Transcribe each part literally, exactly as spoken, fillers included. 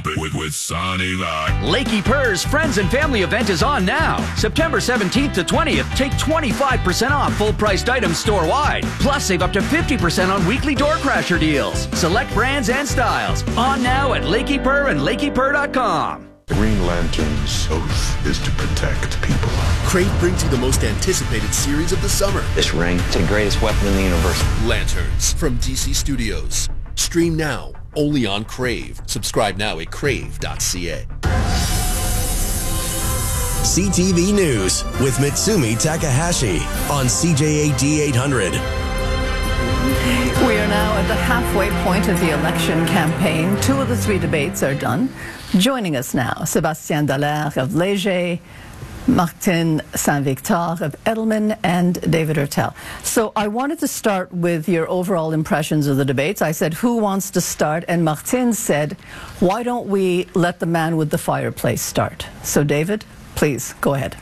with, with Sonny Rock. Lakey Purr's Friends and Family event is on now. September seventeenth to twentieth. Take twenty-five percent off full-priced items store-wide. Plus, save up to fifty percent on weekly door crasher deals. Select brands and styles. On now at Lakey Purr and Lakey Purr dot com. Green Lantern's oath is to protect people. Crave brings you the most anticipated series of the summer. This ring is the greatest weapon in the universe. Lanterns from D C Studios. Stream now, only on Crave. Subscribe now at crave dot c a. C T V News with Mitsumi Takahashi on C J A D eight hundred. We are now at the halfway point of the election campaign. Two of the three debates are done. Joining us now, Sébastien Dallaire of Léger, Martin Saint-Victor of Edelman, and David Ertel. So I wanted to start with your overall impressions of the debates. I said, who wants to start? And Martin said, why don't we let the man with the fireplace start? So David, please, go ahead.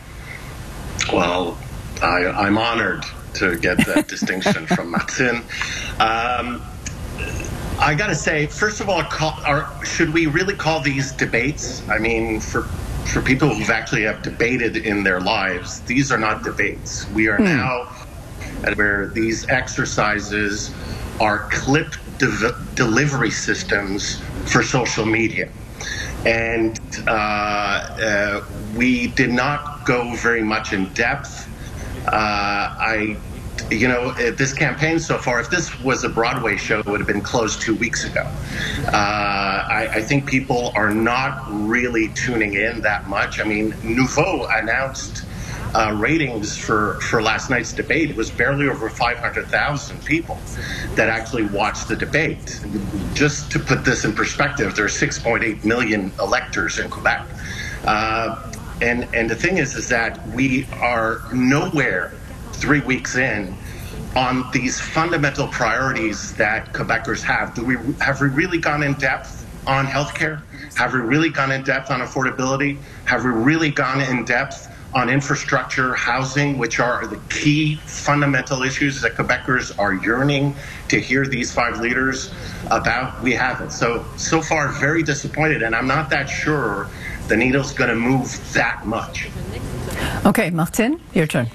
Well, I, I'm honored to get that distinction from Martin. Um, I got to say, first of all, call, are, should we really call these debates? I mean, for for people who've actually have debated in their lives, these are not debates. We are mm. now at where these exercises are clip de- delivery systems for social media. And uh, uh, we did not go very much in depth. Uh, I You know, this campaign so far, if this was a Broadway show, it would have been closed two weeks ago. Uh, I, I think people are not really tuning in that much. I mean, Nouveau announced uh, ratings for, for last night's debate. It was barely over five hundred thousand people that actually watched the debate. Just to put this in perspective, there are six point eight million electors in Quebec. Uh, and, and the thing is, is that we are nowhere three weeks in on these fundamental priorities that Quebecers have. Do we have we really gone in depth on healthcare? Have we really gone in depth on affordability? Have we really gone in depth on infrastructure, housing, which are the key fundamental issues that Quebecers are yearning to hear these five leaders about? We haven't. So, so far, very disappointed, and I'm not that sure the needle's going to move that much. Okay, Martin, your turn.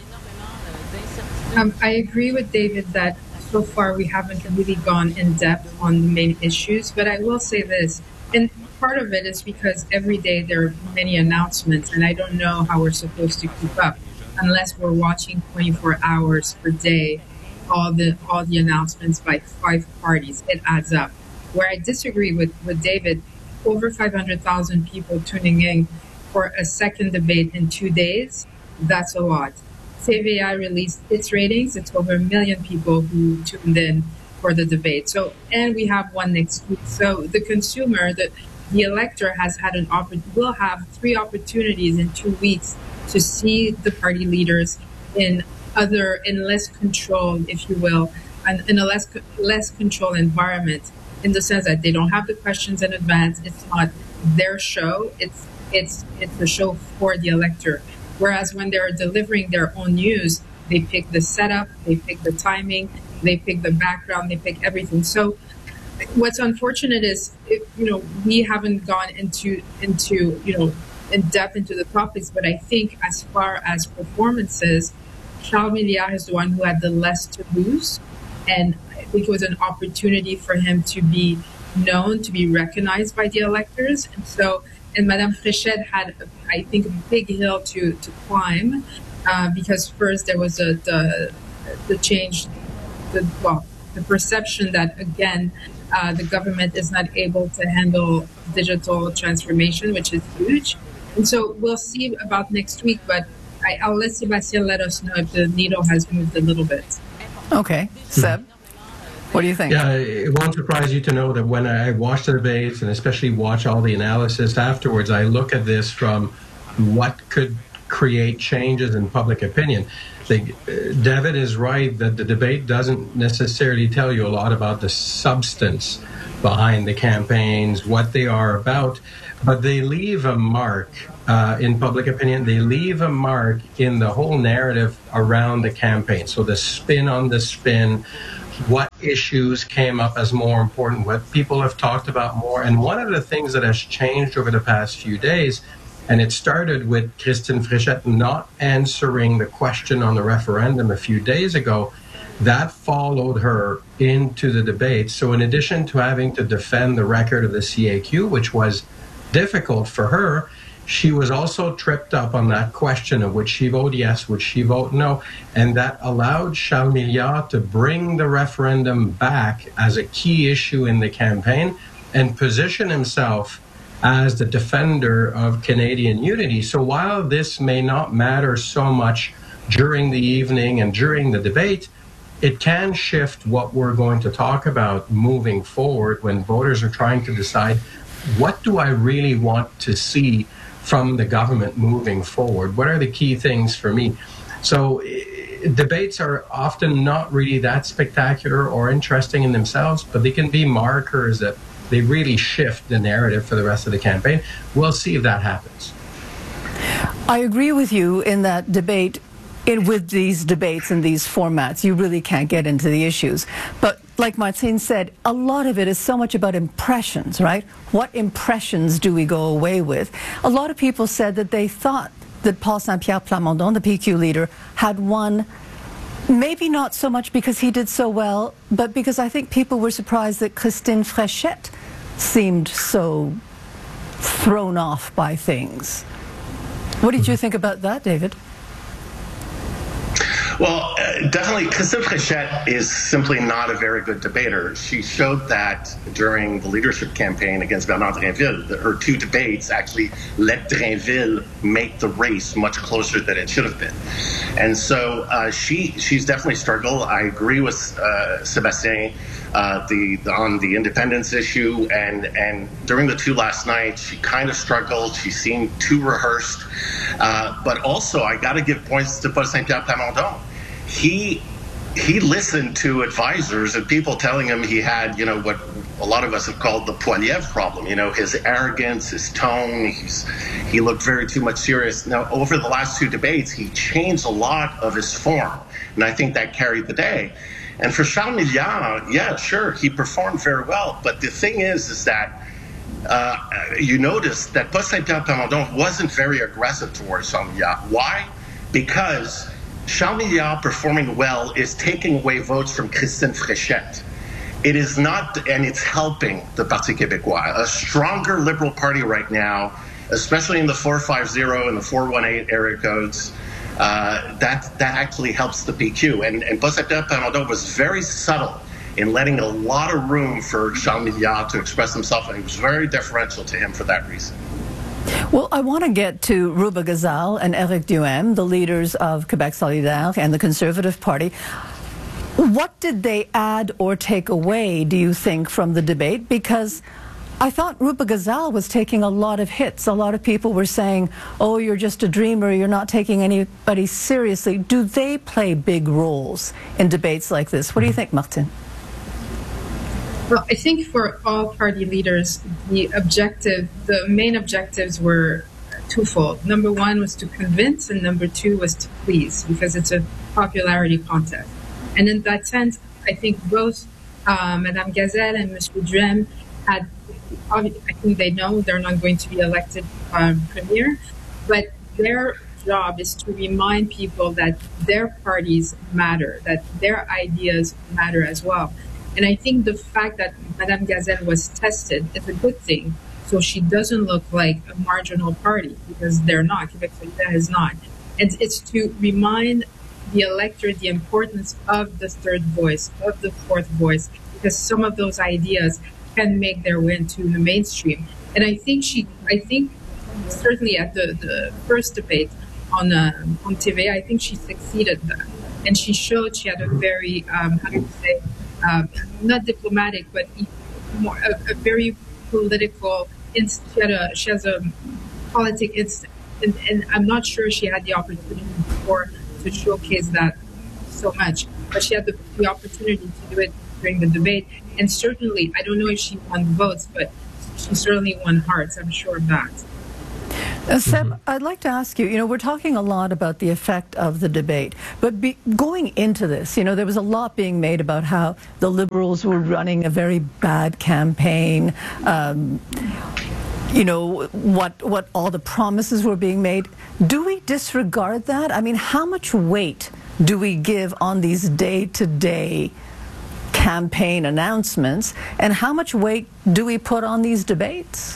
Um, I agree with David that so far we haven't really gone in depth on the main issues, but I will say this, and part of it is because every day there are many announcements, and I don't know how we're supposed to keep up unless we're watching twenty-four hours per day, all the all the announcements by five parties. It adds up. Where I disagree with, with David, over five hundred thousand people tuning in for a second debate in two days, that's a lot. C V I released its ratings. It's over a million people who tuned in for the debate. So, and we have one next week. So the consumer, the, the elector has had an oppor- will have three opportunities in two weeks to see the party leaders in other, in less controlled, if you will, and in a less less controlled environment, in the sense that they don't have the questions in advance. It's not their show. It's it's it's the show for the elector. Whereas when they're delivering their own news, they pick the setup, they pick the timing, they pick the background, they pick everything. So what's unfortunate is, it, you know, we haven't gone into, into you know, in depth into the topics, but I think as far as performances, Charles Milliard is the one who had the less to lose. And I think it was an opportunity for him to be known, to be recognized by the electors. And so, and Madame Fréchette had, I think, a big hill to, to climb, uh, because first there was a, the the change, the well, the perception that, again, uh, the government is not able to handle digital transformation, which is huge. And so we'll see about next week, but I, I'll let Sébastien let us know if the needle has moved a little bit. Okay. Seb? What do you think? Yeah, it won't surprise you to know that when I watch the debates and especially watch all the analysis afterwards, I look at this from what could create changes in public opinion. The, uh, David is right that the debate doesn't necessarily tell you a lot about the substance behind the campaigns, what they are about, but they leave a mark uh, in public opinion. They leave a mark in the whole narrative around the campaign. So the spin on the spin, what issues came up as more important, what people have talked about more. And one of the things that has changed over the past few days, and it started with Christine Fréchette not answering the question on the referendum a few days ago, that followed her into the debate. So in addition to having to defend the record of the C A Q, which was difficult for her, she was also tripped up on that question of would she vote yes, would she vote no, and that allowed Charles Milliard to bring the referendum back as a key issue in the campaign and position himself as the defender of Canadian unity. So while this may not matter so much during the evening and during the debate, it can shift what we're going to talk about moving forward when voters are trying to decide, what do I really want to see from the government moving forward? What are the key things for me? So uh, debates are often not really that spectacular or interesting in themselves, but they can be markers that they really shift the narrative for the rest of the campaign. We'll see if that happens. I agree with you in that debate. In, with these debates and these formats, you really can't get into the issues. But like Martine said, a lot of it is so much about impressions, right? What impressions do we go away with? A lot of people said that they thought that Paul Saint-Pierre Plamondon, the P Q leader, had won, maybe not so much because he did so well, but because I think people were surprised that Christine Fréchette seemed so thrown off by things. What did you think about that, David? Well, uh, definitely, Christine Fréchette is simply not a very good debater. She showed that during the leadership campaign against Bernard Drinville, that her two debates actually let Drinville make the race much closer than it should have been. And so uh, she she's definitely struggled. I agree with uh, Sébastien uh, the, the on the independence issue, and and during the two last nights, she kind of struggled. She seemed too rehearsed. Uh, but also, I got to give points to Paul Saint-Pierre Plamondon. He he listened to advisors and people telling him he had, you know, what a lot of us have called the Poilievre problem. You know, his arrogance, his tone. He's he looked very too much serious. Now, over the last two debates, he changed a lot of his form, and I think that carried the day. And for Charles Milliard, yeah, sure, he performed very well. But the thing is, is that. Uh, you notice that Paul Saint-Pierre Plamondon wasn't very aggressive towards Charles Milliard. Why? Because Charles Milliard performing well is taking away votes from Christine Fréchette. It is not, and it's helping the Parti Québécois. A stronger Liberal Party right now, especially in the four five zero and the four one eight area codes, uh, that that actually helps the P Q. And, and Paul Saint-Pierre Plamondon was very subtle in letting a lot of room for Charles Milliard to express himself, and it was very deferential to him for that reason. Well, I want to get to Rouba Gazal and Éric Duhaime, the leaders of Québec Solidaire and the Conservative Party. What did they add or take away, do you think, from the debate? Because I thought Rouba Gazal was taking a lot of hits. A lot of people were saying, oh, you're just a dreamer, you're not taking anybody seriously. Do they play big roles in debates like this? What do you think, Martine? Well, I think for all party leaders, the objective, the main objectives were twofold. Number one was to convince, and number two was to please, because it's a popularity contest. And in that sense, I think both uh, Madame Gazelle and Mister Duhaime had, I think they know they're not going to be elected um, premier, but their job is to remind people that their parties matter, that their ideas matter as well. And I think the fact that Madame Gazelle was tested is a good thing. So she doesn't look like a marginal party, because they're not. Québec Solidaire is not. And it's to remind the electorate the importance of the third voice, of the fourth voice, because some of those ideas can make their way into the mainstream. And I think she, I think certainly at the, the first debate on uh, on T V, I think she succeeded that. And she showed she had a very, um, how do you say, Um, not diplomatic, but more a, a very political. Inst- she, had a, she has a politic instinct, and, and I'm not sure she had the opportunity before to showcase that so much. But she had the, the opportunity to do it during the debate, and certainly, I don't know if she won votes, but she certainly won hearts. I'm sure of that. Uh, Seb, mm-hmm. I'd like to ask you, you know, we're talking a lot about the effect of the debate, but be, going into this, you know, there was a lot being made about how the Liberals were running a very bad campaign, um, you know, what, what all the promises were being made. Do we disregard that? I mean, how much weight do we give on these day-to-day campaign announcements, and how much weight do we put on these debates?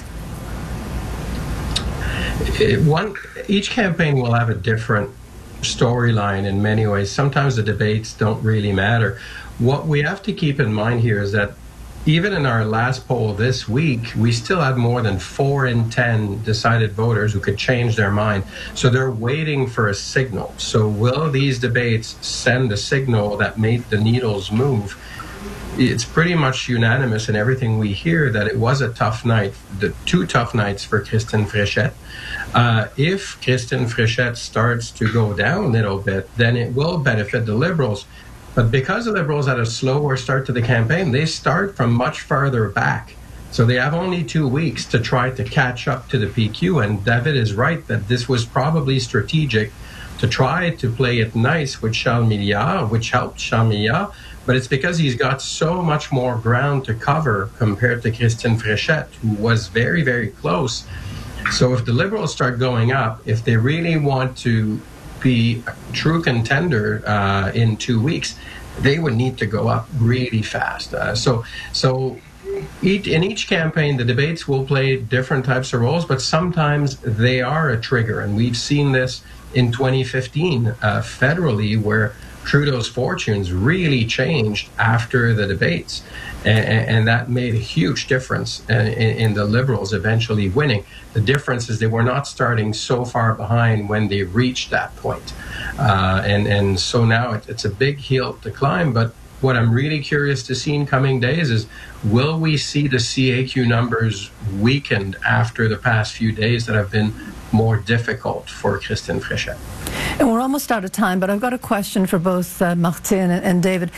It, one, each campaign will have a different storyline in many ways. Sometimes the debates don't really matter. What we have to keep in mind here is that even in our last poll this week, we still had more than four in ten decided voters who could change their mind. So they're waiting for a signal. So will these debates send a signal that made the needles move? It's pretty much unanimous in everything we hear that it was a tough night, the two tough nights for Christine Fréchette. Uh, if Christine Fréchette starts to go down a little bit, then it will benefit the Liberals. But because the Liberals had a slower start to the campaign, they start from much farther back. So they have only two weeks to try to catch up to the P Q. And David is right that this was probably strategic to try to play it nice with Charles Milliard, which helped Charles Milliard. But it's because he's got so much more ground to cover compared to Christine Fréchette, who was very, very close. So if the Liberals start going up, if they really want to be a true contender uh, in two weeks, they would need to go up really fast. Uh, so, so each, in each campaign, the debates will play different types of roles, but sometimes they are a trigger. And we've seen this in twenty fifteen uh, federally, where Trudeau's fortunes really changed after the debates, and, and that made a huge difference in, in the Liberals eventually winning. The difference is they were not starting so far behind when they reached that point. Uh, and, and so now it, it's a big hill to climb, but what I'm really curious to see in coming days is, will we see the C A Q numbers weakened after the past few days that have been more difficult for Christine Fréchette? And we're almost out of time, but I've got a question for both uh, Martine and, and David.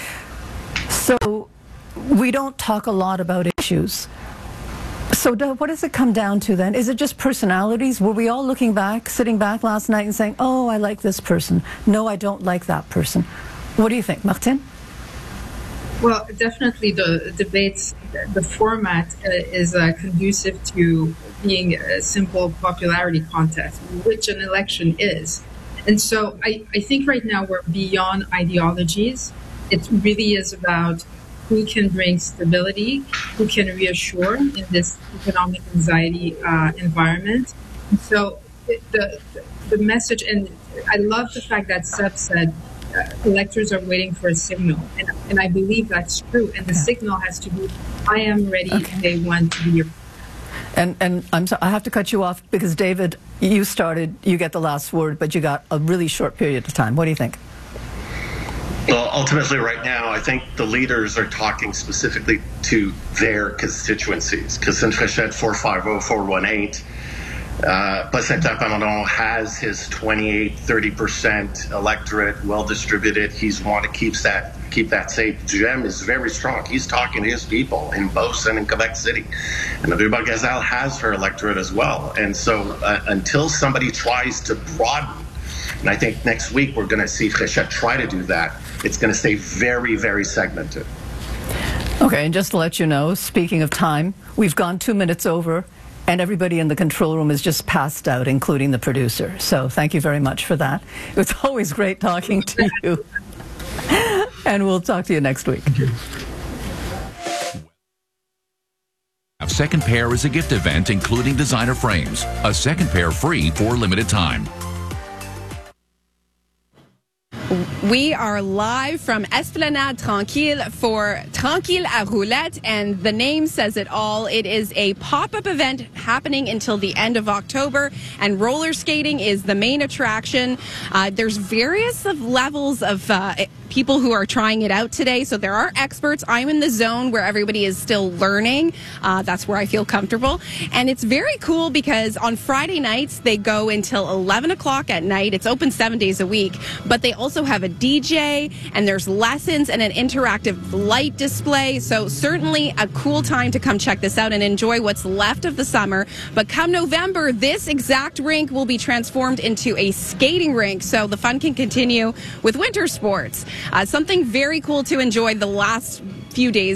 So we don't talk a lot about issues. So what does it come down to then? Is it just personalities? Were we all looking back, sitting back last night and saying, oh, I like this person. No, I don't like that person. What do you think, Martine? Well, definitely the debates, the format uh, is uh, conducive to being a simple popularity contest, which an election is. And so I, I think right now we're beyond ideologies. It really is about who can bring stability, who can reassure in this economic anxiety uh, environment. And so the, the message, and I love the fact that Seb said, Uh, electors are waiting for a signal, and, and I believe that's true. And the yeah. signal has to be, I am ready okay. day one to be your. And and I'm sorry, I have to cut you off because David, you started, you get the last word, but you got a really short period of time. What do you think? Well, ultimately, right now, I think the leaders are talking specifically to their constituencies. Christine Fréchette, four five zero, four one eight. Uh, Placenta Pamondon has his twenty-eight, thirty percent electorate well distributed. He's want to keep that keep that safe. Jem is very strong. He's talking to his people in Beauce and in Quebec City. And Ruba Gazal has her electorate as well. And so uh, until somebody tries to broaden, and I think next week we're going to see Fréchette try to do that, it's going to stay very, very segmented. Okay, and just to let you know, speaking of time, we've gone two minutes over. And everybody in the control room is just passed out, including the producer. So thank you very much for that. It was always great talking to you. And we'll talk to you next week. Second Pair is a gift event including designer frames. A second pair free for a limited time. We are live from Esplanade Tranquille for Tranquille à Roulette, and the name says it all. It is a pop-up event happening until the end of October, and roller skating is the main attraction. Uh, there's various of levels of uh, people who are trying it out today. So there are experts. I'm in the zone where everybody is still learning. Uh, that's where I feel comfortable. And it's very cool because on Friday nights, they go until eleven o'clock at night. It's open seven days a week, but they also have a D J and there's lessons and an interactive light display. So certainly a cool time to come check this out and enjoy what's left of the summer. But come November, this exact rink will be transformed into a skating rink. So the fun can continue with winter sports. Uh, something very cool to enjoy the last few days